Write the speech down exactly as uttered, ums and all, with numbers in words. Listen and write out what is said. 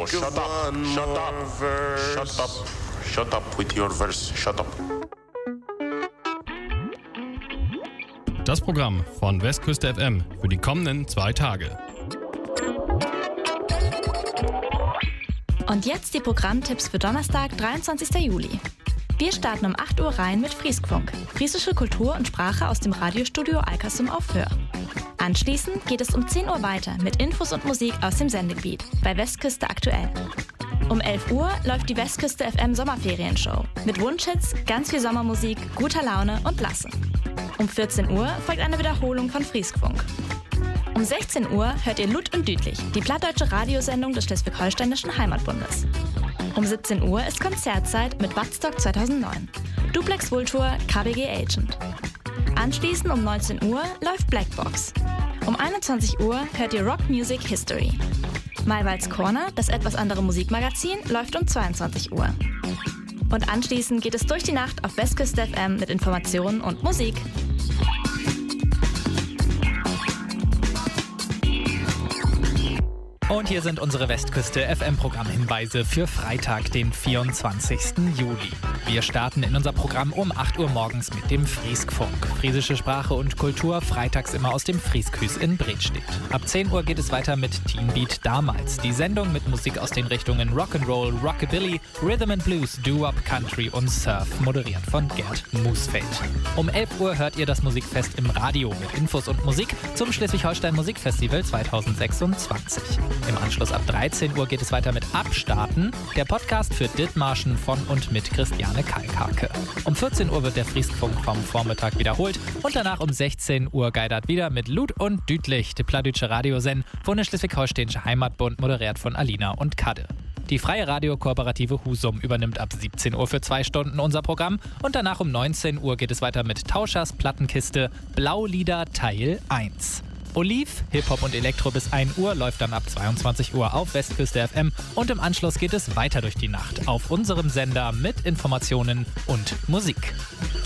Oh, shut up, shut up, shut up, shut up with your verse, shut up. Das Programm von Westküste F M für die kommenden zwei Tage. Und jetzt die Programmtipps für Donnerstag, dreiundzwanzigsten Juli. Wir starten um acht Uhr rein mit Frieskfunk, friesische Kultur und Sprache aus dem Radiostudio Alkersum auf Föhr. Anschließend geht es um zehn Uhr weiter mit Infos und Musik aus dem Sendegebiet bei Westküste aktuell. Um elf Uhr läuft die Westküste F M Sommerferienshow mit Wunschhits, ganz viel Sommermusik, guter Laune und Lasse. Um vierzehn Uhr folgt eine Wiederholung von Frieskfunk. Um sechzehn Uhr hört ihr Lud und Düdlich, die plattdeutsche Radiosendung des Schleswig-Holsteinischen Heimatbundes. Um siebzehn Uhr ist Konzertzeit mit Woodstock zweitausendneun. Duplex Vultur, K B G Agent. Anschließend um neunzehn Uhr läuft Blackbox. Um einundzwanzig Uhr hört ihr Rock Music History. Maywalds Corner, das etwas andere Musikmagazin, läuft um zweiundzwanzig Uhr. Und anschließend geht es durch die Nacht auf Westküste F M mit Informationen und Musik. Und hier sind unsere Westküste F M-Programmhinweise für Freitag, den vierundzwanzigsten Juli. Wir starten in unser Programm um acht Uhr morgens mit dem Frieskfunk. Friesische Sprache und Kultur, freitags immer aus dem Frieskhüs in Bredstedt. Ab zehn Uhr geht es weiter mit Teenbeat damals. Die Sendung mit Musik aus den Richtungen Rock'n'Roll, Rockabilly, Rhythm and Blues, Doo-Wop, Country und Surf, moderiert von Gerd Musfeld. Um elf Uhr hört ihr das Musikfest im Radio mit Infos und Musik zum Schleswig-Holstein Musikfestival zweitausendsechsundzwanzig. Im Anschluss ab dreizehn Uhr geht es weiter mit Abstarten, der Podcast für Dithmarschen von und mit Christiane Kalkhake. Um vierzehn Uhr wird der Frieskfunk vom Vormittag wiederholt und danach um sechzehn Uhr geidert wieder mit Lud und Düdlich, die plattdeutsche Radiosendung von der Schleswig-Holsteinische Heimatbund, moderiert von Alina und Kadde. Die freie Radiokooperative Husum übernimmt ab siebzehn Uhr für zwei Stunden unser Programm und danach um neunzehn Uhr geht es weiter mit Tauschers Plattenkiste Blaulieder Teil eins. Oliv, Hip-Hop und Elektro bis ein Uhr läuft dann ab zweiundzwanzig Uhr auf Westküste F M und im Anschluss geht es weiter durch die Nacht auf unserem Sender mit Informationen und Musik.